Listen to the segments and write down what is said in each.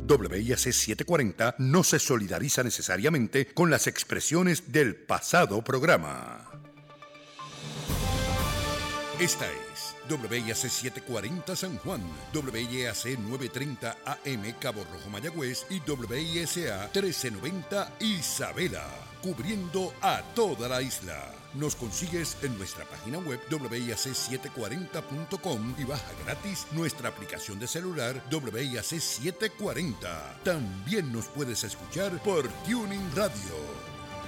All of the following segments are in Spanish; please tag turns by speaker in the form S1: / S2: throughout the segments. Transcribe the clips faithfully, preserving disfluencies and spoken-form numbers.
S1: W I A C setecientos cuarenta no se solidariza necesariamente con las expresiones del pasado programa. Esta es W I A C setecientos cuarenta San Juan, W I A C novecientos treinta A M Cabo Rojo Mayagüez y W I S A trece noventa Isabela, cubriendo a toda la isla. Nos consigues en nuestra página web W I A C setecientos cuarenta punto com y baja gratis nuestra aplicación de celular W I A C setecientos cuarenta. También nos puedes escuchar por Tuning Radio.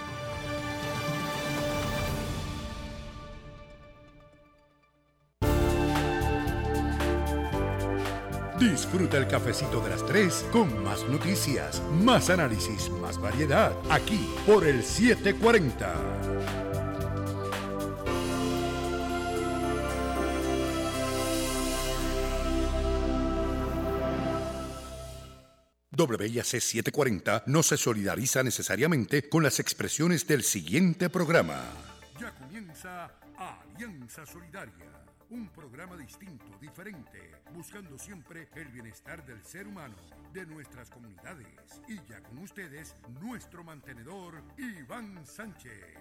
S1: Disfruta el cafecito de las tres con más noticias, más análisis, más variedad, aquí por el setecientos cuarenta. W I A C setecientos cuarenta no se solidariza necesariamente con las expresiones del siguiente programa. Ya comienza Alianza Solidaria, un programa distinto, diferente, buscando siempre el bienestar del ser humano, de nuestras comunidades. Y ya con ustedes, nuestro mantenedor, Iván Sánchez.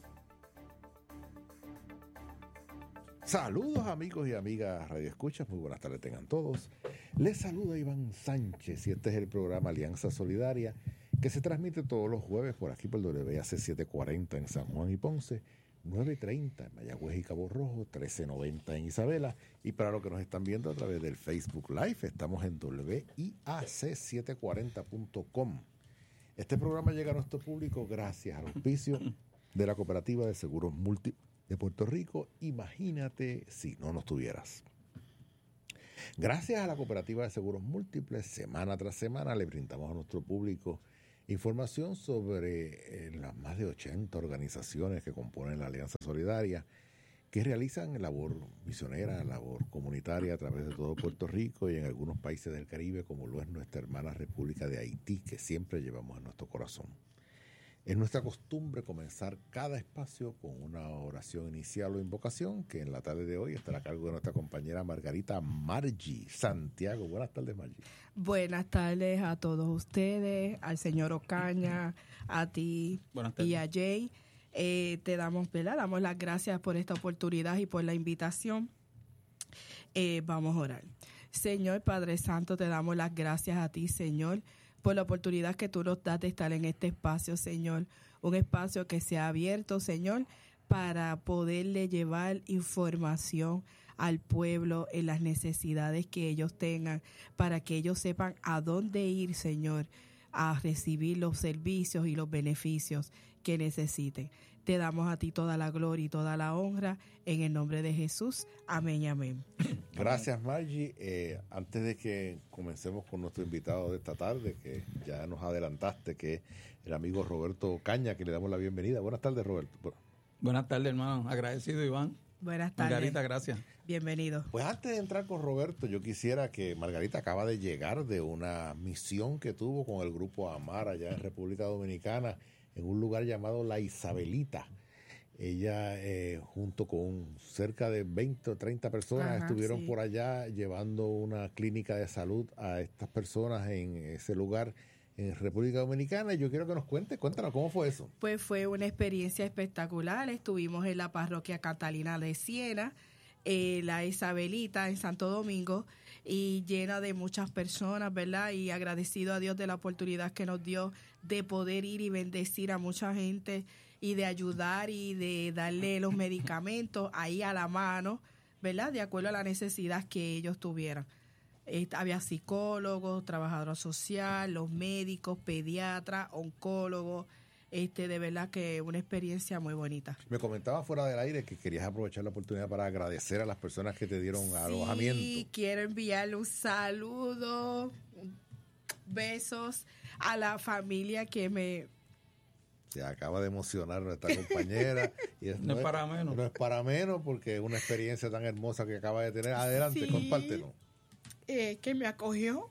S2: Saludos amigos y amigas Radio Escuchas, muy buenas tardes tengan todos. Les saluda Iván Sánchez y este es el programa Alianza Solidaria que se transmite todos los jueves por aquí por W I A C setecientos cuarenta en San Juan y Ponce, nueve treinta en Mayagüez y Cabo Rojo, trece noventa en Isabela y para los que nos están viendo a través del Facebook Live estamos en W I A C setecientos cuarenta punto com. Este programa llega a nuestro público gracias al auspicio de la Cooperativa de Seguros Múltiples de Puerto Rico. Imagínate si no nos tuvieras. Gracias a la Cooperativa de Seguros Múltiples, semana tras semana le brindamos a nuestro público información sobre eh, las más de ochenta organizaciones que componen la Alianza Solidaria, que realizan labor misionera, labor comunitaria a través de todo Puerto Rico y en algunos países del Caribe, como lo es nuestra hermana República de Haití, que siempre llevamos en nuestro corazón. Es nuestra costumbre comenzar cada espacio con una oración inicial o invocación que en la tarde de hoy estará a cargo de nuestra compañera Margarita Margie Santiago. Buenas tardes, Margie.
S3: Buenas tardes a todos ustedes, al señor Ocaña, a ti y a Jay. Eh, te damos, ¿verdad? Damos las gracias por esta oportunidad y por la invitación. Eh, vamos a orar. Señor Padre Santo, te damos las gracias a ti, Señor, por la oportunidad que tú nos das de estar en este espacio, Señor. Un espacio que se ha abierto, Señor, para poderle llevar información al pueblo en las necesidades que ellos tengan, para que ellos sepan a dónde ir, Señor, a recibir los servicios y los beneficios que necesiten. Te damos a ti toda la gloria y toda la honra en el nombre de Jesús. Amén y amén.
S2: Gracias, Margie. Eh, antes de que comencemos con nuestro invitado de esta tarde, que ya nos adelantaste, que es el amigo Roberto Caña, que le damos la bienvenida. Buenas tardes, Roberto.
S4: Buenas tardes, hermano. Agradecido, Iván.
S3: Buenas tardes.
S4: Margarita, gracias.
S3: Bienvenido.
S2: Pues antes de entrar con Roberto, yo quisiera que Margarita acaba de llegar de una misión que tuvo con el grupo Amar allá en República Dominicana, en un lugar llamado La Isabelita. Ella, eh, junto con cerca de veinte o treinta personas, Ajá, estuvieron sí. por allá llevando una clínica de salud a estas personas en ese lugar en República Dominicana. Y yo quiero que nos cuentes, cuéntanos, ¿cómo fue eso?
S3: Pues fue una experiencia espectacular. Estuvimos en la parroquia Catalina de Siena, eh, La Isabelita en Santo Domingo, y llena de muchas personas, ¿verdad? Y agradecido a Dios de la oportunidad que nos dio de poder ir y bendecir a mucha gente y de ayudar y de darle los medicamentos ahí a la mano, ¿verdad? De acuerdo a la necesidad que ellos tuvieran. Eh, había psicólogos, trabajadora social, los médicos, pediatras, oncólogos. Este, de verdad que una experiencia muy bonita.
S2: Me comentaba fuera del aire que querías aprovechar la oportunidad para agradecer a las personas que te dieron
S3: sí,
S2: alojamiento.
S3: Sí, quiero enviarle un saludo, besos a la familia que me...
S2: Se acaba de emocionar nuestra compañera. Y es,
S4: no, no es para menos.
S2: No es para menos porque es una experiencia tan hermosa que acaba de tener. Adelante, sí, compártenos.
S3: Eh, que me acogió.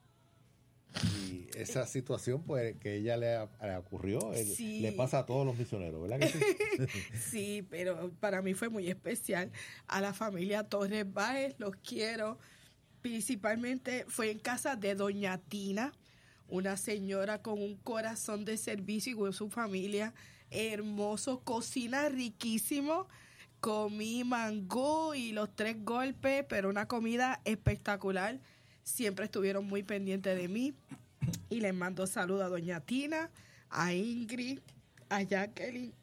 S2: Y esa situación pues que ella le, le ocurrió, sí. le pasa a todos los misioneros, ¿verdad que sí?
S3: Sí, pero para mí fue muy especial. A la familia Torres Báez, los quiero. Principalmente fue en casa de doña Tina, una señora con un corazón de servicio y con su familia hermoso, cocina riquísimo. Comí mangú y los tres golpes, pero una comida espectacular. Siempre estuvieron muy pendientes de mí. Y les mando saludos a doña Tina, a Ingrid, a Jacqueline,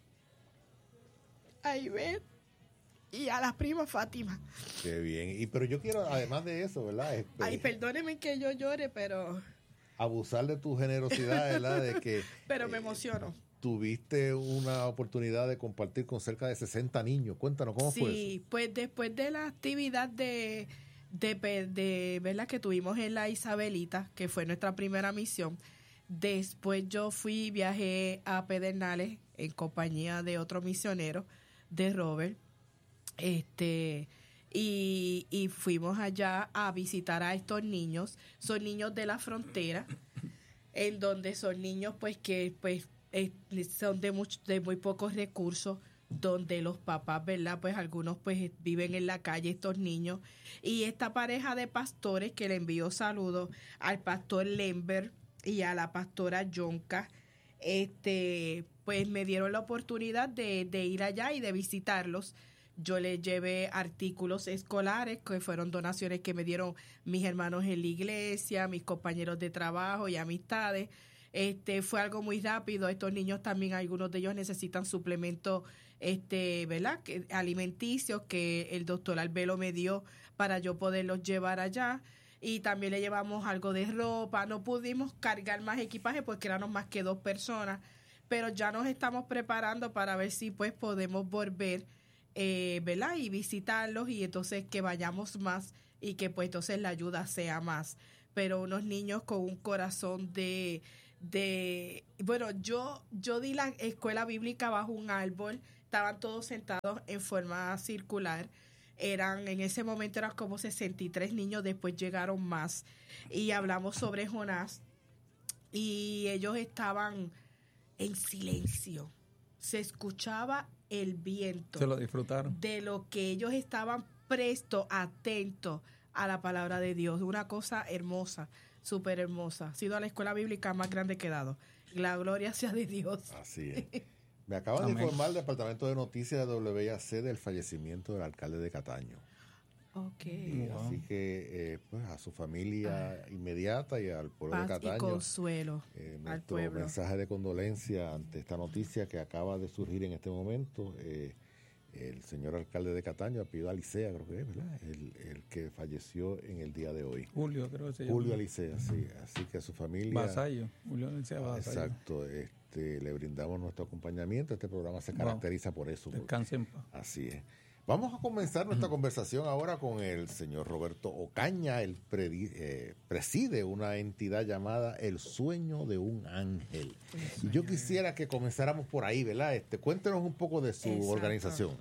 S3: a Ivette y a la prima Fátima.
S2: Qué bien. Y pero yo quiero, además de eso, ¿verdad? Este,
S3: Ay, perdónenme que yo llore, pero...
S2: abusar de tu generosidad, ¿verdad? De que...
S3: pero me emociono.
S2: Tuviste una oportunidad de compartir con cerca de sesenta niños. Cuéntanos, ¿cómo
S3: sí,
S2: fue eso?
S3: Sí, pues después de la actividad de, de, de, de ¿verdad? Que tuvimos en la Isabelita, que fue nuestra primera misión, después yo fui, viajé a Pedernales en compañía de otro misionero, de Robert, este... Y, y fuimos allá a visitar a estos niños. Son niños de la frontera, en donde son niños pues que pues eh, son de, much, de muy pocos recursos, donde los papás, ¿verdad? Pues algunos pues viven en la calle, estos niños. Y esta pareja de pastores, que le envió saludos al pastor Lember y a la pastora Yonka, este, pues me dieron la oportunidad de, de ir allá y de visitarlos. Yo les llevé artículos escolares, que fueron donaciones que me dieron mis hermanos en la iglesia, mis compañeros de trabajo y amistades. Este, fue algo muy rápido. Estos niños también, algunos de ellos necesitan suplementos, este, ¿verdad? Que, alimenticios que el doctor Albelo me dio para yo poderlos llevar allá. Y también le llevamos algo de ropa. No pudimos cargar más equipaje porque éramos más que dos personas, pero ya nos estamos preparando para ver si pues podemos volver, eh, ¿verdad? Y visitarlos, y entonces que vayamos más y que pues entonces la ayuda sea más. Pero unos niños con un corazón de... de bueno, yo yo di la escuela bíblica bajo un árbol, estaban todos sentados en forma circular, eran en ese momento eran como sesenta y tres niños, después llegaron más, y hablamos sobre Jonás, y ellos estaban en silencio, se escuchaba el viento,
S4: se lo disfrutaron
S3: de lo que ellos estaban prestos, atentos a la palabra de Dios. Una cosa hermosa, súper hermosa. Ha sido la escuela bíblica más grande que he dado. La gloria sea de Dios.
S2: Así es. Me acaban de informar el Departamento de Noticias de W I A C del fallecimiento del alcalde de Cataño.
S3: Ok.
S2: Y wow. Así que eh, pues a su familia ah. inmediata y al pueblo
S3: Paz
S2: de Cataño.
S3: Y consuelo
S2: eh,
S3: al
S2: nuestro
S3: pueblo.
S2: mensaje de condolencia ante esta noticia que acaba de surgir en este momento. Eh, el señor alcalde de Cataño, apellido Alicea, creo que es, ¿verdad? El, el que falleció en el día de hoy.
S4: Julio, creo que se llama.
S2: Julio Alicea, sí. Así que a su familia...
S4: Vasallo. Julio Alicea Vasallo.
S2: Exacto. Este, le brindamos nuestro acompañamiento. Este programa se caracteriza wow. por eso.
S4: Descanse en paz.
S2: Así es. Vamos a comenzar nuestra conversación ahora con el señor Roberto Ocaña. Él predi, eh, preside una entidad llamada El Sueño de un Ángel. Y yo quisiera que comenzáramos por ahí, ¿verdad? Este, cuéntenos un poco de su Exacto. organización.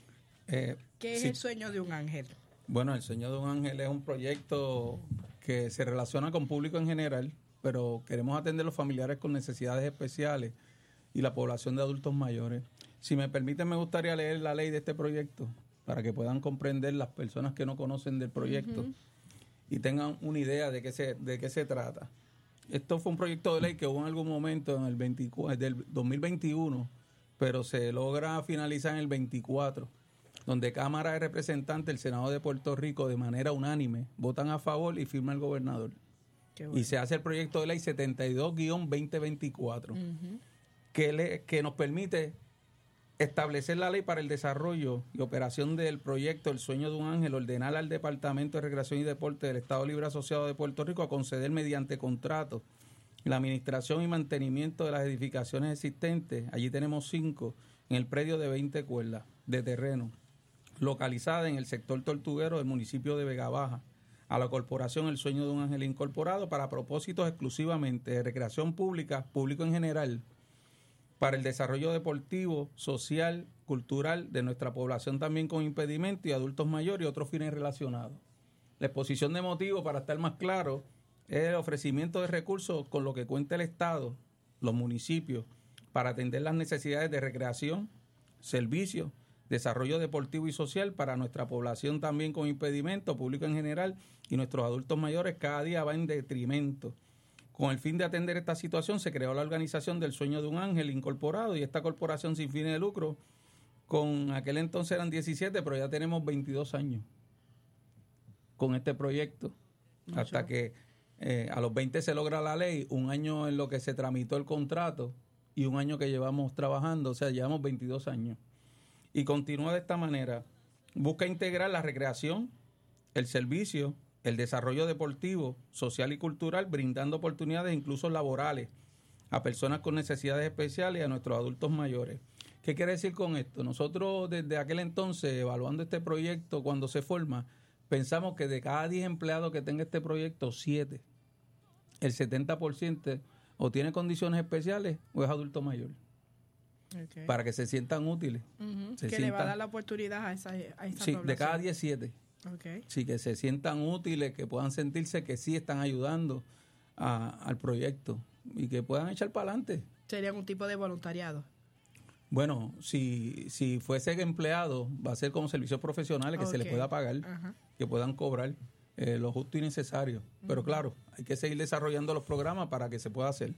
S3: Eh, ¿Qué es sí. el Sueño de un Ángel?
S4: Bueno, El Sueño de un Ángel es un proyecto que se relaciona con público en general, pero queremos atender a los familiares con necesidades especiales y la población de adultos mayores. Si me permiten, me gustaría leer la ley de este proyecto para que puedan comprender las personas que no conocen del proyecto uh-huh. y tengan una idea de qué se de qué se trata. Esto fue un proyecto de ley que hubo en algún momento en el veinticuatro, del dos mil veintiuno, pero se logra finalizar en el veinticuatro, donde Cámara de Representantes, el Senado de Puerto Rico, de manera unánime, votan a favor y firma el gobernador. Qué bueno. Y se hace el proyecto de ley setenta y dos guión veinte veinticuatro, uh-huh. que, le, que nos permite establecer la ley para el desarrollo y operación del proyecto El Sueño de un Ángel, ordenar al Departamento de Recreación y Deporte del Estado Libre Asociado de Puerto Rico a conceder mediante contrato la administración y mantenimiento de las edificaciones existentes. Allí tenemos cinco, en el predio de veinte cuerdas de terreno, localizada en el sector Tortuguero del municipio de Vega Baja, a la corporación El Sueño de un Ángel Incorporado para propósitos exclusivamente de recreación pública, público en general, para el desarrollo deportivo, social, cultural de nuestra población también con impedimento y adultos mayores y otros fines relacionados. La exposición de motivos, para estar más claro, es el ofrecimiento de recursos con lo que cuenta el Estado, los municipios, para atender las necesidades de recreación, servicios, desarrollo deportivo y social para nuestra población también con impedimento, público en general, y nuestros adultos mayores cada día va en detrimento, Con el fin de atender esta situación, se creó la organización del Sueño de un Ángel Incorporado y esta corporación sin fines de lucro, con aquel entonces eran diecisiete, pero ya tenemos veintidós años con este proyecto, Mucho. hasta que eh, a los veinte se logra la ley, un año en lo que se tramitó el contrato y un año que llevamos trabajando, o sea, llevamos veintidós años. Y continúa de esta manera, busca integrar la recreación, el servicio, el desarrollo deportivo, social y cultural, brindando oportunidades incluso laborales a personas con necesidades especiales y a nuestros adultos mayores. ¿Qué quiere decir con esto? Nosotros desde aquel entonces, evaluando este proyecto cuando se forma, pensamos que de cada diez empleados que tenga este proyecto, siete, el setenta por ciento o tiene condiciones especiales o es adulto mayor. Okay. Para que se sientan útiles.
S3: Uh-huh. Se que sientan, le va a dar la oportunidad a esa, a esa
S4: sí,
S3: población.
S4: De cada diez, siete.
S3: Okay.
S4: Sí, que se sientan útiles, que puedan sentirse que sí están ayudando a, al proyecto y que puedan echar para adelante.
S3: ¿Sería un tipo de voluntariado?
S4: Bueno, si, si fuese empleado, va a ser como servicios profesionales que okay. se les pueda pagar, uh-huh. que puedan cobrar eh, lo justo y necesario. Uh-huh. Pero claro, hay que seguir desarrollando los programas para que se pueda hacer.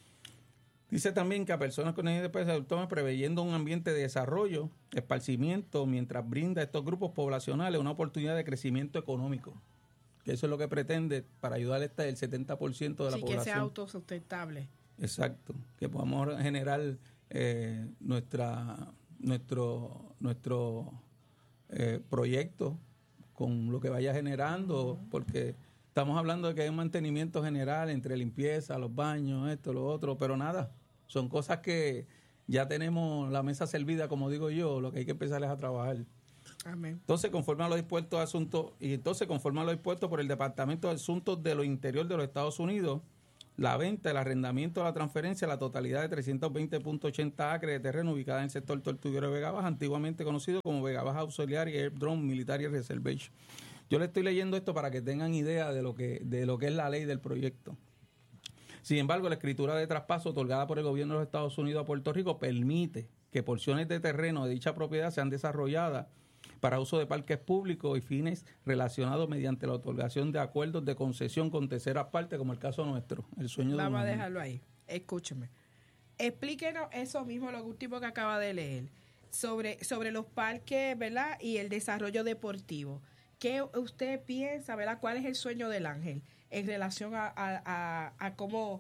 S4: Dice también que a personas con necesidades de adultos preveyendo un ambiente de desarrollo, esparcimiento, mientras brinda a estos grupos poblacionales una oportunidad de crecimiento económico. Que eso es lo que pretende para ayudar a este, el setenta por ciento de la
S3: sí,
S4: población.
S3: Que sea autosustentable.
S4: Exacto, que podamos generar eh, nuestra nuestro nuestro eh, proyecto con lo que vaya generando, uh-huh. porque estamos hablando de que hay un mantenimiento general entre limpieza, los baños, esto, lo otro, pero nada, son cosas que ya tenemos la mesa servida, como digo yo, lo que hay que empezar es a trabajar.
S3: Amén.
S4: Entonces, conforme a los dispuestos asuntos, y entonces conforme a los dispuestos por el Departamento de Asuntos de lo Interior de los Estados Unidos, la venta, el arrendamiento, la transferencia, la totalidad de trescientos veinte punto ochenta acres de terreno ubicada en el sector Tortuguero de Vega Baja, antiguamente conocido como Vega Baja Auxiliary Airdrome Military Reservation. Yo le estoy leyendo esto para que tengan idea de lo que de lo que es la ley del proyecto. Sin embargo, la escritura de traspaso otorgada por el gobierno de los Estados Unidos a Puerto Rico permite que porciones de terreno de dicha propiedad sean desarrolladas para uso de parques públicos y fines relacionados mediante la otorgación de acuerdos de concesión con terceras partes, como el caso nuestro, el sueño de un
S3: Vamos a dejarlo ahí. Escúcheme. Explíquenos eso mismo, lo último que acaba de leer, sobre, sobre los parques, ¿verdad? Y el desarrollo deportivo. ¿Qué usted piensa, verdad? ¿Cuál es el sueño del ángel en relación a, a, a, a cómo,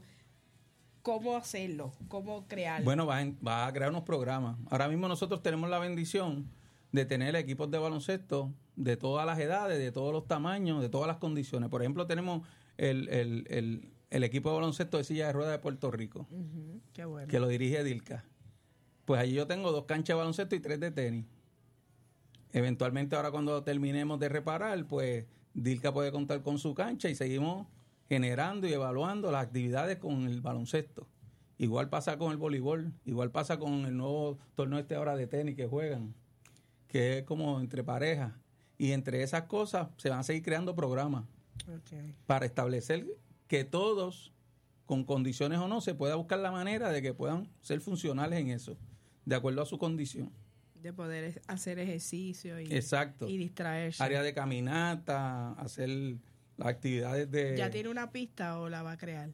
S3: cómo hacerlo, cómo crearlo?
S4: Bueno, va, en, va a crear unos programas. Ahora mismo nosotros tenemos la bendición de tener equipos de baloncesto de todas las edades, de todos los tamaños, de todas las condiciones. Por ejemplo, tenemos el, el, el, el equipo de baloncesto de silla de ruedas de Puerto Rico,
S3: uh-huh, qué bueno.
S4: que lo dirige Dilka. Pues allí yo tengo dos canchas de baloncesto y tres de tenis. Eventualmente ahora cuando terminemos de reparar, pues Dilka puede contar con su cancha y seguimos generando y evaluando las actividades con el baloncesto. Igual pasa con el voleibol, igual pasa con el nuevo torneo este ahora de tenis que juegan, que es como entre parejas. Y entre esas cosas se van a seguir creando programas okay. para establecer que todos, con condiciones o no, se pueda buscar la manera de que puedan ser funcionales en eso, de acuerdo a su condición.
S3: De poder hacer ejercicio y,
S4: Exacto.
S3: y distraerse.
S4: Área de caminata, hacer las actividades de...
S3: ¿Ya tiene una pista o la va a crear?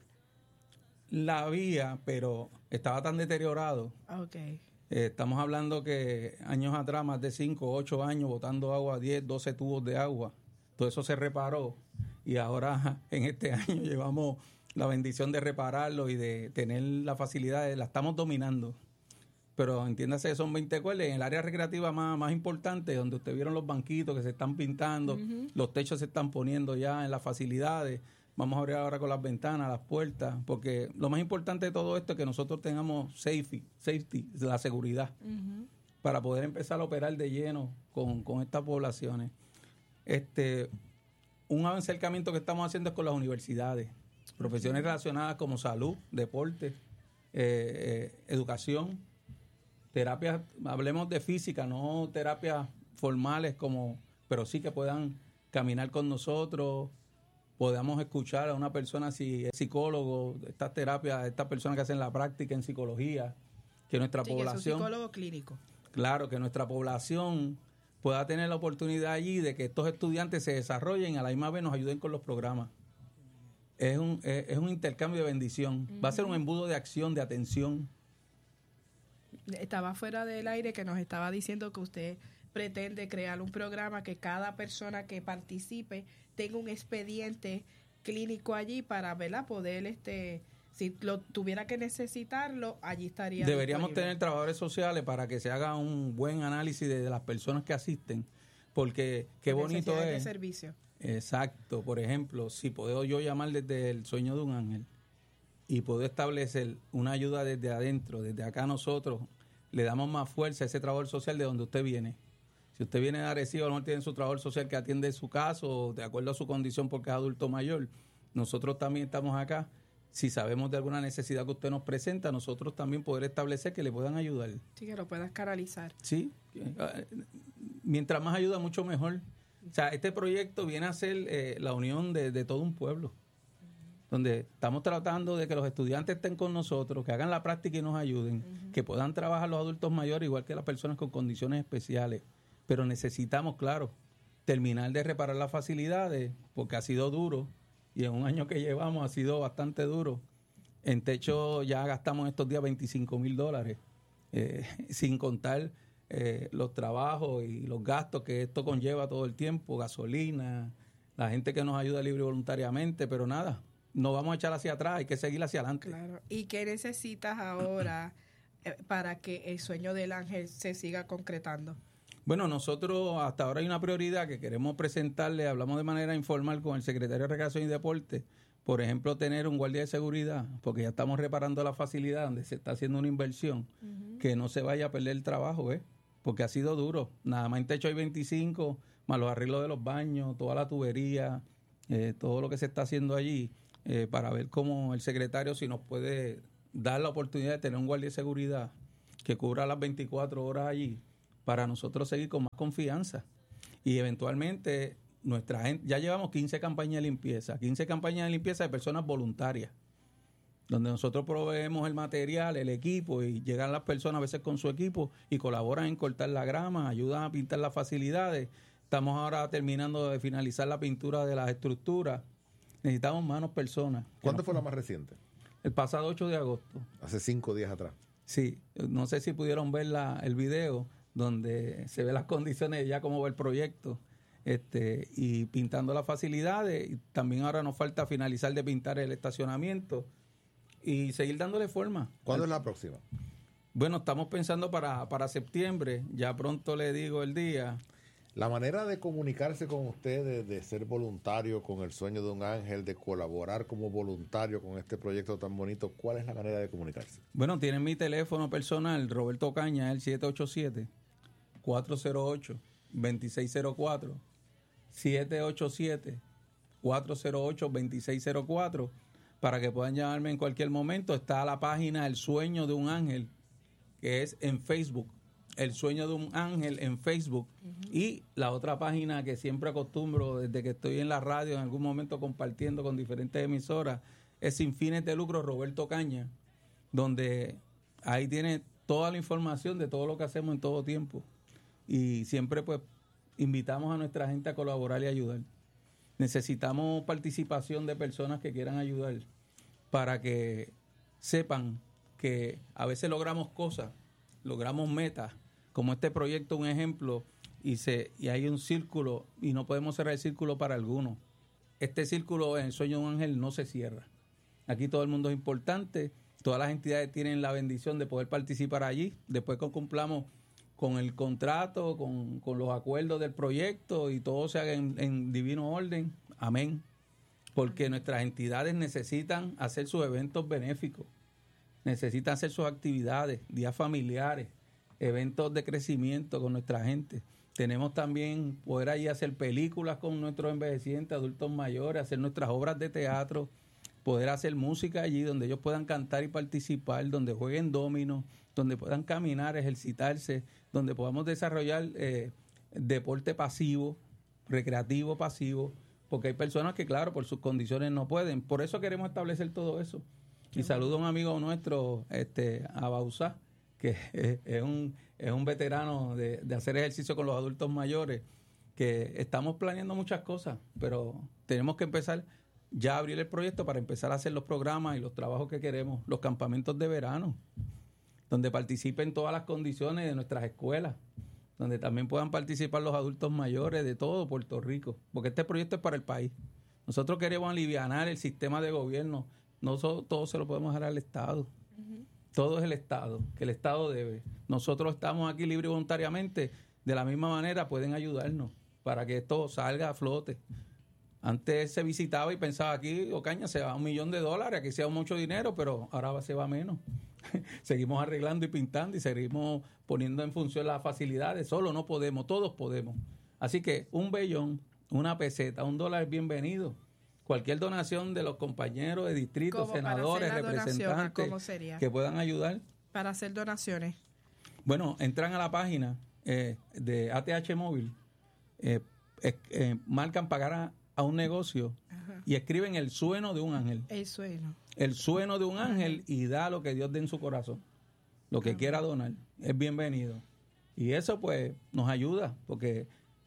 S4: La había, pero estaba tan deteriorado.
S3: Okay.
S4: Eh, estamos hablando que años atrás, más de cinco, ocho años, botando agua, diez, doce tubos de agua. Todo eso se reparó y ahora en este año llevamos la bendición de repararlo y de tener la facilidad, de, la estamos dominando. Pero entiéndase, son veinte cuerdas. En el área recreativa más, más importante, donde ustedes vieron los banquitos que se están pintando, uh-huh. los techos se están poniendo ya en las facilidades. Vamos a abrir ahora con las ventanas, las puertas, porque lo más importante de todo esto es que nosotros tengamos safety, safety la seguridad, uh-huh. para poder empezar a operar de lleno con, con estas poblaciones. Este, un acercamiento que estamos haciendo es con las universidades, profesiones uh-huh. relacionadas como salud, deporte, eh, eh, educación, terapias, hablemos de física, no terapias formales como, pero sí que puedan caminar con nosotros, podamos escuchar a una persona, si es psicólogo, estas terapias, estas personas que hacen la práctica en psicología, que nuestra
S3: sí,
S4: población...
S3: Que es un psicólogo clínico.
S4: Claro, que nuestra población pueda tener la oportunidad allí de que estos estudiantes se desarrollen y a la misma vez nos ayuden con los programas. es un, es, es un intercambio de bendición. Uh-huh. Va a ser un embudo de acción, de atención.
S3: Estaba fuera del aire que nos estaba diciendo que usted pretende crear un programa que cada persona que participe tenga un expediente clínico allí para, ¿verdad?, poder, este, si lo tuviera que necesitarlo, allí estaría.
S4: Deberíamos disponible. Tener trabajadores sociales para que se haga un buen análisis de, de las personas que asisten, porque qué bonito es.
S3: De servicio.
S4: Exacto. Por ejemplo, si puedo yo llamar desde el sueño de un ángel y puedo establecer una ayuda desde adentro, desde acá nosotros le damos más fuerza a ese trabajador social de donde usted viene. Si usted viene de Arecibo, a lo mejor tiene su trabajador social que atiende su caso de acuerdo a su condición porque es adulto mayor. Nosotros también estamos acá. Si sabemos de alguna necesidad que usted nos presenta, nosotros también poder establecer que le puedan ayudar.
S3: Sí, que lo puedas canalizar.
S4: Sí. Mientras más ayuda, mucho mejor. O sea, este proyecto viene a ser eh, la unión de, de todo un pueblo, donde estamos tratando de que los estudiantes estén con nosotros, que hagan la práctica y nos ayuden, uh-huh. que puedan trabajar los adultos mayores igual que las personas con condiciones especiales. Pero necesitamos, claro, terminar de reparar las facilidades, porque ha sido duro, y en un año que llevamos ha sido bastante duro. En techo ya gastamos estos días veinticinco mil dólares, eh, sin contar eh, los trabajos y los gastos que esto conlleva todo el tiempo, gasolina, la gente que nos ayuda libre y voluntariamente, pero nada, no vamos a echar hacia atrás, hay que seguir hacia adelante.
S3: Claro. ¿Y qué necesitas ahora eh, para que el sueño del ángel se siga concretando?
S4: Bueno, nosotros hasta ahora hay una prioridad que queremos presentarle, hablamos de manera informal con el secretario de Recreación y Deporte, por ejemplo, tener un guardia de seguridad, porque ya estamos reparando la facilidad donde se está haciendo una inversión, uh-huh. que no se vaya a perder el trabajo, ¿eh? Porque ha sido duro. Nada más en techo hay veinticinco, más los arreglos de los baños, toda la tubería, eh, todo lo que se está haciendo allí, eh, para ver cómo el secretario si nos puede dar la oportunidad de tener un guardia de seguridad que cubra las veinticuatro horas allí, para nosotros seguir con más confianza. Y eventualmente, nuestra gente, ya llevamos quince campañas de limpieza, quince campañas de limpieza de personas voluntarias, donde nosotros proveemos el material, el equipo, y llegan las personas a veces con su equipo y colaboran en cortar la grama, ayudan a pintar las facilidades. Estamos ahora terminando de finalizar la pintura de las estructuras. Necesitamos manos personas.
S2: ¿Cuándo fue la más reciente?
S4: El pasado ocho de agosto.
S2: Hace cinco días atrás.
S4: Sí, no sé si pudieron ver la, el video donde se ve las condiciones ya cómo va el proyecto, este, y pintando las facilidades. Y también ahora nos falta finalizar de pintar el estacionamiento y seguir dándole forma.
S2: ¿Cuándo es la próxima?
S4: Bueno, estamos pensando para, para septiembre, ya pronto le digo el día.
S2: La manera de comunicarse con ustedes, de ser voluntario con el sueño de un ángel, de colaborar como voluntario con este proyecto tan bonito, ¿cuál es la manera de comunicarse?
S4: Bueno, tienen mi teléfono personal, Roberto Caña, el siete ocho siete, cuatro cero ocho, dos seis cero cuatro, siete ocho siete, cuatro cero ocho, dos seis cero cuatro, para que puedan llamarme en cualquier momento. Está la página El Sueño de un Ángel, que es en Facebook. El Sueño de un Ángel en Facebook. Uh-huh. Y la otra página que siempre acostumbro desde que estoy en la radio, en algún momento compartiendo con diferentes emisoras, es Sin Fines de Lucro Roberto Caña, donde ahí tiene toda la información de todo lo que hacemos en todo tiempo. Y siempre pues invitamos a nuestra gente a colaborar y ayudar. Necesitamos participación de personas que quieran ayudar para que sepan que a veces logramos cosas, logramos metas, como este proyecto, un ejemplo, y se y hay un círculo y no podemos cerrar el círculo para algunos. Este círculo en el Sueño de un Ángel no se cierra. Aquí todo el mundo es importante, todas las entidades tienen la bendición de poder participar allí, después que cumplamos con el contrato, con, con los acuerdos del proyecto y todo se haga en, en divino orden. Amén. Porque nuestras entidades necesitan hacer sus eventos benéficos, necesitan hacer sus actividades, días familiares, eventos de crecimiento con nuestra gente. Tenemos también poder ahí hacer películas con nuestros envejecientes, adultos mayores, hacer nuestras obras de teatro, poder hacer música allí donde ellos puedan cantar y participar, donde jueguen dominos, donde puedan caminar, ejercitarse, donde podamos desarrollar eh, deporte pasivo, recreativo pasivo, porque hay personas que, claro, por sus condiciones no pueden. Por eso queremos establecer todo eso. Y saludo a un amigo nuestro, este, a Bausá, que es, es, un, es un veterano de, de hacer ejercicio con los adultos mayores, que estamos planeando muchas cosas, pero tenemos que empezar ya abrir el proyecto para empezar a hacer los programas y los trabajos que queremos, los campamentos de verano, donde participen todas las condiciones de nuestras escuelas, donde también puedan participar los adultos mayores de todo Puerto Rico, porque este proyecto es para el país. Nosotros queremos alivianar el sistema de gobierno, no so, todo se lo podemos dejar al Estado. Uh-huh. Todo es el Estado, que el Estado debe. Nosotros estamos aquí libre y voluntariamente, de la misma manera pueden ayudarnos para que esto salga a flote. Antes se visitaba y pensaba aquí, Ocaña, se va un millón de dólares, aquí se va mucho dinero, pero ahora se va menos. Seguimos arreglando y pintando y seguimos poniendo en función las facilidades. Solo no podemos, todos podemos. Así que un bellón, una peseta, un dólar es bienvenido. Cualquier donación de los compañeros de distritos,
S3: ¿Cómo
S4: senadores, representantes
S3: ¿cómo sería?
S4: Que puedan ayudar.
S3: Para hacer donaciones.
S4: Bueno, entran a la página eh, de A T H Móvil, eh, eh, eh, marcan pagar a, a un negocio. Ajá. Y escriben el sueno de un ángel.
S3: El sueno.
S4: El sueno de un ángel y da lo que Dios dé en su corazón. Lo que Ajá. quiera donar es bienvenido. Y eso pues nos ayuda porque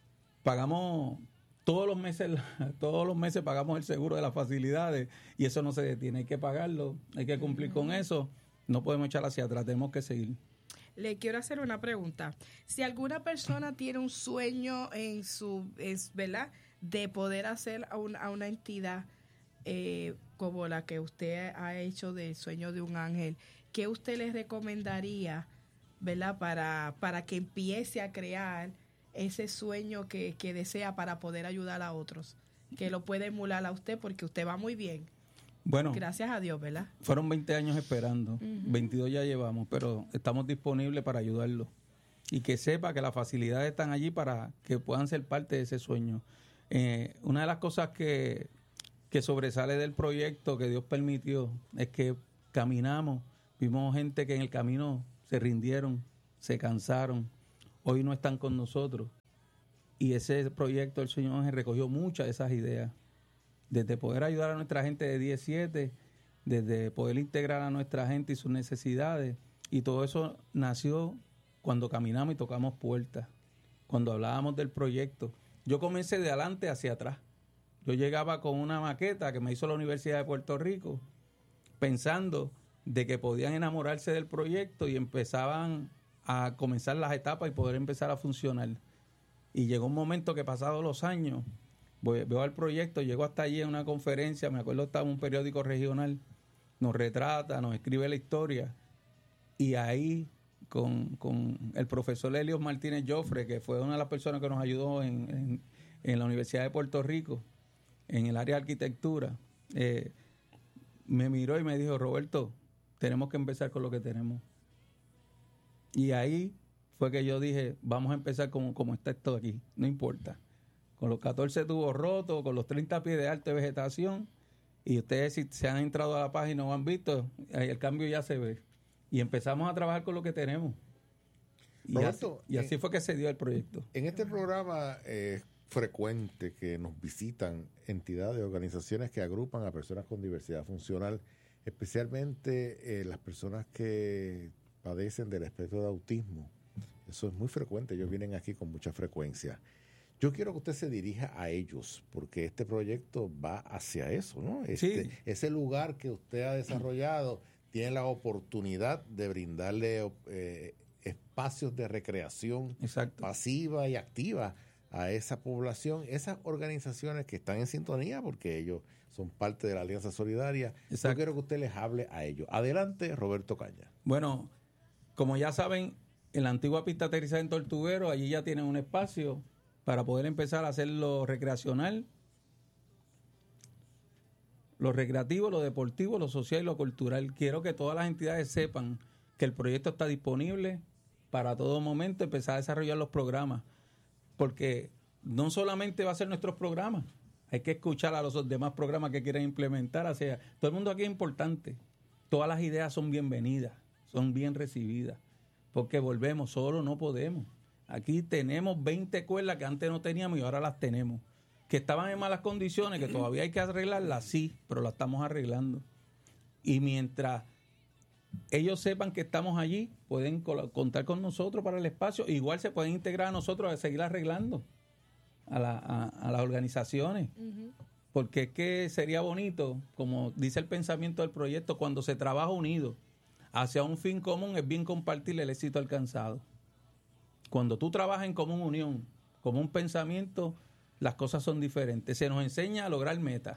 S4: pagamos todos los meses, todos los meses pagamos el seguro de las facilidades y eso no se detiene, hay que pagarlo, hay que cumplir uh-huh. con eso, no podemos echar hacia atrás, tenemos que seguir.
S3: Le quiero hacer una pregunta. Si alguna persona tiene un sueño en su, es, ¿verdad?, de poder hacer a una, a una entidad eh, como la que usted ha hecho del sueño de un ángel, ¿qué usted les recomendaría, ¿verdad?, para, para que empiece a crear ese sueño que, que desea para poder ayudar a otros, que lo puede emular a usted porque usted va muy bien?
S4: Bueno,
S3: gracias a Dios, ¿verdad?
S4: Fueron veinte años esperando, uh-huh. veintidós ya llevamos, pero estamos disponibles para ayudarlo y que sepa que las facilidades están allí para que puedan ser parte de ese sueño. Eh, una de las cosas que, que sobresale del proyecto que Dios permitió es que caminamos, vimos gente que en el camino se rindieron, se cansaron, hoy no están con nosotros. Y ese proyecto del Señor Ángel recogió muchas de esas ideas. Desde poder ayudar a nuestra gente de diez siete, desde poder integrar a nuestra gente y sus necesidades. Y todo eso nació cuando caminamos y tocamos puertas, cuando hablábamos del proyecto. Yo comencé de adelante hacia atrás. Yo llegaba con una maqueta que me hizo la Universidad de Puerto Rico, pensando de que podían enamorarse del proyecto y empezaban a comenzar las etapas y poder empezar a funcionar. Y llegó un momento que pasados los años, voy, veo el proyecto, llego hasta allí en una conferencia, me acuerdo estaba en un periódico regional, nos retrata, nos escribe la historia, y ahí con, con el profesor Helios Martínez Joffre, que fue una de las personas que nos ayudó en, en, en la Universidad de Puerto Rico, en el área de arquitectura, eh, me miró y me dijo, Roberto, tenemos que empezar con lo que tenemos. Y ahí fue que yo dije, vamos a empezar como, como está esto aquí, no importa. Con los catorce tubos rotos, con los treinta pies de alta de vegetación, y ustedes si se han entrado a la página o han visto, el cambio ya se ve. Y empezamos a trabajar con lo que tenemos. Y, Roberto, así, y así en, fue que se dio el proyecto.
S2: En este programa es frecuente que nos visitan entidades, organizaciones que agrupan a personas con diversidad funcional, especialmente eh, las personas que padecen del espectro de autismo. Eso es muy frecuente, ellos vienen aquí con mucha frecuencia. Yo quiero que usted se dirija a ellos, porque este proyecto va hacia eso, ¿no? Este,
S4: sí.
S2: Ese lugar que usted ha desarrollado tiene la oportunidad de brindarle eh, espacios de recreación
S4: Exacto.
S2: pasiva y activa a esa población, esas organizaciones que están en sintonía, porque ellos son parte de la Alianza Solidaria. Exacto. Yo quiero que usted les hable a ellos. Adelante, Roberto Caña.
S4: Bueno, como ya saben, en la antigua pista aterrizada en Tortuguero, allí ya tienen un espacio para poder empezar a hacer lo recreacional, lo recreativo, lo deportivo, lo social y lo cultural. Quiero que todas las entidades sepan que el proyecto está disponible para todo momento, empezar a desarrollar los programas, porque no solamente va a ser nuestros programas, hay que escuchar a los demás programas que quieren implementar. O sea, todo el mundo aquí es importante, todas las ideas son bienvenidas, son bien recibidas, porque volvemos, solo no podemos. Aquí tenemos veinte escuelas que antes no teníamos y ahora las tenemos. Que estaban en malas condiciones, que todavía hay que arreglarlas, sí, pero las estamos arreglando. Y mientras ellos sepan que estamos allí, pueden contar con nosotros para el espacio. Igual se pueden integrar a nosotros a seguir arreglando a, la, a, a las organizaciones. Uh-huh. porque es que sería bonito, como dice el pensamiento del proyecto, cuando se trabaja unido hacia un fin común, es bien compartir el éxito alcanzado. Cuando tú trabajas en común unión, como un pensamiento, las cosas son diferentes. Se nos enseña a lograr metas,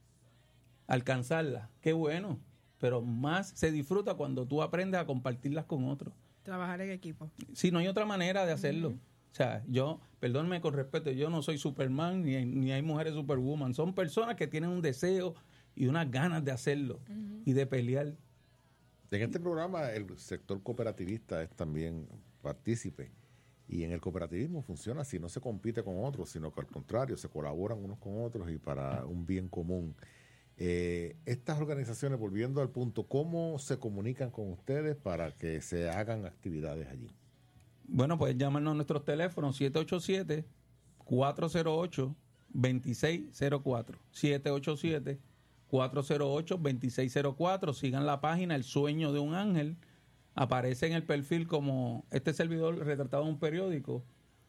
S4: alcanzarlas, qué bueno, pero más se disfruta cuando tú aprendes a compartirlas con otros.
S3: Trabajar en equipo.
S4: Sí, no hay otra manera de hacerlo. Uh-huh. O sea, yo, perdónme con respeto, yo no soy Superman ni hay, ni hay mujeres Superwoman. Son personas que tienen un deseo y unas ganas de hacerlo uh-huh. y de pelear.
S2: En este programa el sector cooperativista es también partícipe. Y en el cooperativismo funciona así, no se compite con otros, sino que al contrario, se colaboran unos con otros y para un bien común. Eh, estas organizaciones, volviendo al punto, ¿cómo se comunican con ustedes para que se hagan actividades allí?
S4: Bueno, pues llámanos a nuestros teléfonos siete ocho siete, cuatro cero ocho, dos seis cero cuatro, siete ocho siete, cuatro cero ocho, dos seis cero cuatro. Sigan la página El Sueño de un Ángel. Aparece en el perfil como este servidor retratado en un periódico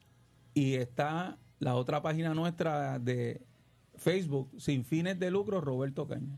S4: y está la otra página nuestra de Facebook, Sin Fines de Lucro, Roberto Caña.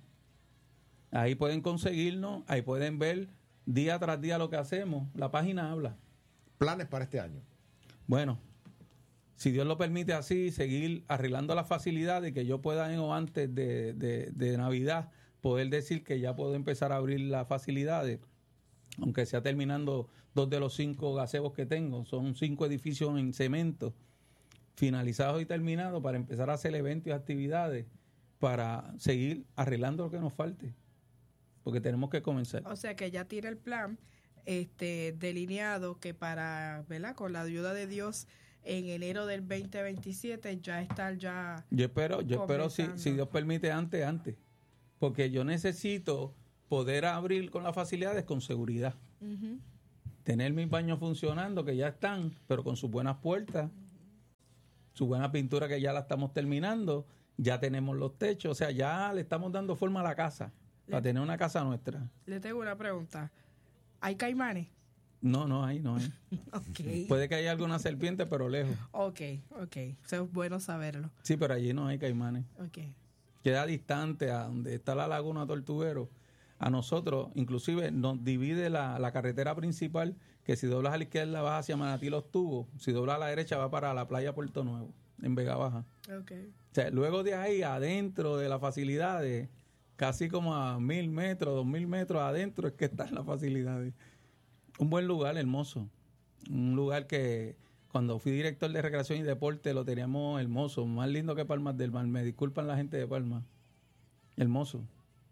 S4: Ahí pueden conseguirnos, ahí pueden ver día tras día lo que hacemos. La página habla.
S2: ¿Planes para este año?
S4: Bueno, si Dios lo permite así, seguir arreglando las facilidades, que yo pueda en o antes de, de, de Navidad poder decir que ya puedo empezar a abrir las facilidades, aunque sea terminando dos de los cinco gazebos que tengo. Son cinco edificios en cemento, finalizados y terminados, para empezar a hacer eventos y actividades, para seguir arreglando lo que nos falte, porque tenemos que comenzar.
S3: O sea que ya tiene el plan este delineado que para, ¿verdad?, con la ayuda de Dios, en enero del veinte veintisiete ya estar ya
S4: yo espero yo espero si, si Dios permite antes antes porque yo necesito poder abrir con las facilidades con seguridad. Uh-huh. Tener mis baños funcionando, que ya están, pero con sus buenas puertas, su buena pintura, que ya la estamos terminando, ya tenemos los techos, o sea, ya le estamos dando forma a la casa, le, para tener una casa nuestra.
S3: Le tengo una pregunta. ¿Hay caimanes?
S4: No, no hay, no hay.
S3: Okay.
S4: Puede que haya alguna serpiente, pero lejos.
S3: Ok, ok. Eso es bueno saberlo.
S4: Sí, pero allí no hay caimanes.
S3: Okay.
S4: Queda distante a donde está la laguna Tortuguero. A nosotros, inclusive, nos divide la, la carretera principal, que si doblas a la izquierda vas hacia Manatí Los Tubos, si doblas a la derecha va para la playa Puerto Nuevo, en Vega Baja.
S3: Okay.
S4: O sea, luego de ahí, adentro de las facilidades, casi como a mil metros, dos mil metros adentro es que están las facilidades. Un buen lugar, hermoso. Un lugar que cuando fui director de Recreación y Deporte lo teníamos hermoso, más lindo que Palmas del Mar. Me disculpan la gente de Palmas. Hermoso.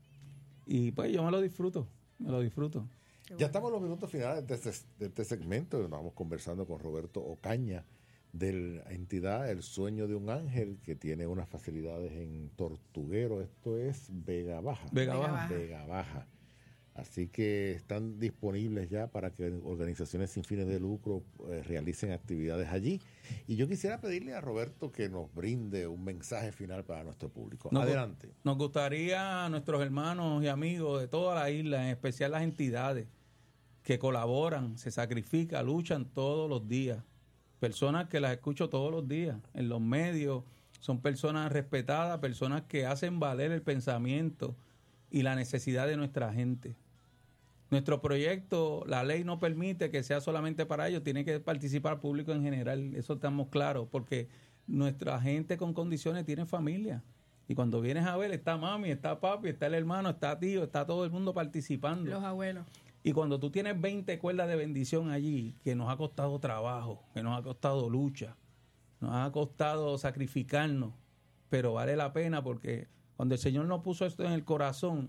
S4: Y pues yo me lo disfruto, me lo disfruto.
S2: Ya estamos en los minutos finales de este, de este segmento. Estamos conversando con Roberto Ocaña de la entidad El Sueño de un Ángel, que tiene unas facilidades en Tortuguero. Esto es Vega Baja.
S4: Vega Baja.
S2: Vega Baja. Así que están disponibles ya para que organizaciones sin fines de lucro eh, realicen actividades allí. Y yo quisiera pedirle a Roberto que nos brinde un mensaje final para nuestro público. Nos Adelante.
S4: Gu- nos gustaría a nuestros hermanos y amigos de toda la isla, en especial las entidades que colaboran, se sacrifican, luchan todos los días. Personas que las escucho todos los días en los medios, son personas respetadas, personas que hacen valer el pensamiento y la necesidad de nuestra gente. Nuestro proyecto, la ley no permite que sea solamente para ellos, tiene que participar público en general, eso estamos claros, porque nuestra gente con condiciones tiene familia. Y cuando vienes a ver, está mami, está papi, está el hermano, está tío, está todo el mundo participando.
S3: Los abuelos.
S4: Y cuando tú tienes veinte cuerdas de bendición allí, que nos ha costado trabajo, que nos ha costado lucha, nos ha costado sacrificarnos, pero vale la pena porque cuando el Señor nos puso esto en el corazón,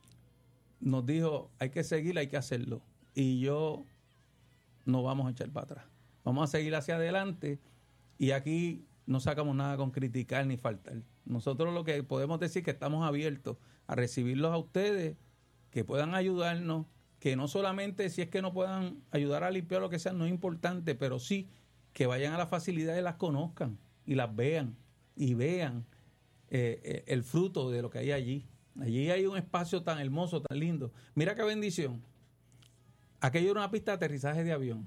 S4: nos dijo, hay que seguir, hay que hacerlo. Y yo no vamos a echar para atrás. Vamos a seguir hacia adelante y aquí no sacamos nada con criticar ni faltar. Nosotros lo que podemos decir es que estamos abiertos a recibirlos a ustedes, que puedan ayudarnos, que no solamente si es que no puedan ayudar a limpiar lo que sea, no es importante, pero sí que vayan a las facilidades y las conozcan y las vean y vean eh, eh, el fruto de lo que hay allí. Allí hay un espacio tan hermoso, tan lindo. Mira qué bendición. Aquello era una pista de aterrizaje de avión.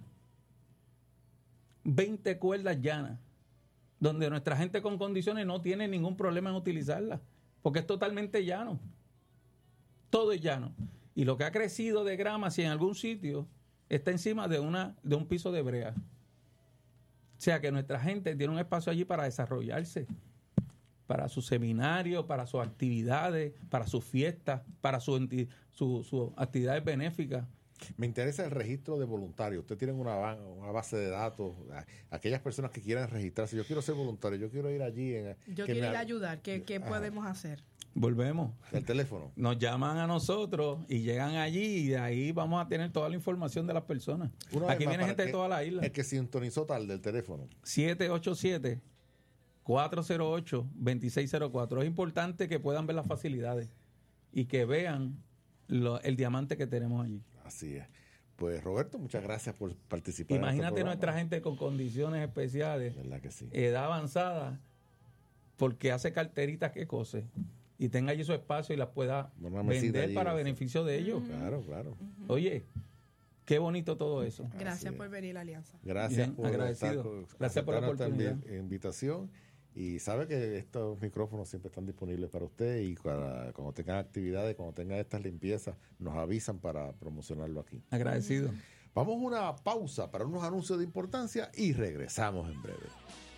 S4: veinte cuerdas llanas, donde nuestra gente con condiciones no tiene ningún problema en utilizarla. porque es totalmente llano. Todo es llano. Y lo que ha crecido de grama, si en algún sitio, está encima de, una, de un piso de brea. O sea que nuestra gente tiene un espacio allí para desarrollarse, para sus seminarios, para sus actividades, para sus fiestas, para sus su, su actividades benéficas.
S2: Me interesa el registro de voluntarios. Ustedes tienen una, una base de datos. Aquellas personas que quieran registrarse. Yo quiero ser voluntario, yo quiero ir allí. En,
S3: yo quiero me... ir a ayudar. ¿Qué, qué podemos hacer?
S4: Volvemos.
S2: El teléfono.
S4: Nos llaman a nosotros y llegan allí y de ahí vamos a tener toda la información de las personas. Una Aquí viene gente de toda la isla.
S2: El que sintonizó tal del teléfono.
S4: siete ocho siete, cuatro cero ocho, dos seis cero cuatro. Es importante que puedan ver las facilidades y que vean lo, el diamante que tenemos allí.
S2: Así es. Pues Roberto, muchas gracias por participar.
S4: Imagínate
S2: en este
S4: nuestra gente con condiciones especiales,
S2: ¿verdad que sí?
S4: Edad avanzada, porque hace carteritas que cose y tenga allí su espacio y las pueda vender allí, para sí. beneficio de ellos.
S2: Claro, claro.
S4: Oye, qué bonito todo eso.
S3: Gracias Así por es. venir, Alianza.
S2: Gracias
S4: Bien,
S2: por
S4: agradecido.
S2: Estar,
S4: Gracias por la oportunidad.
S2: Invitación. Y sabe que estos micrófonos siempre están disponibles para usted y para, cuando tengan actividades, cuando tengan estas limpiezas, nos avisan para promocionarlo aquí.
S4: Agradecido.
S2: Vamos a una pausa para unos anuncios de importancia y regresamos en breve.